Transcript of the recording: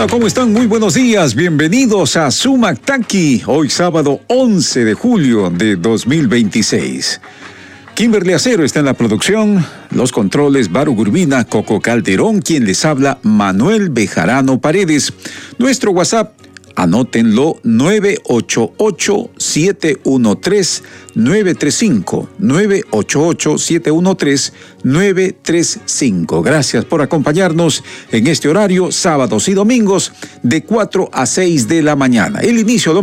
Hola, ¿cómo están? Muy buenos días. Bienvenidos a Sumac Taki. Hoy sábado 11 de julio de 2026. Kimberly Acero está en la producción. Los controles, Baru Gurbina, Coco Calderón, quien les habla, Manuel Bejarano Paredes. Nuestro WhatsApp, anótenlo, 988-713-935. 988-713-935. Gracias por acompañarnos en este horario, sábados y domingos, de 4 a 6 de la mañana. El inicio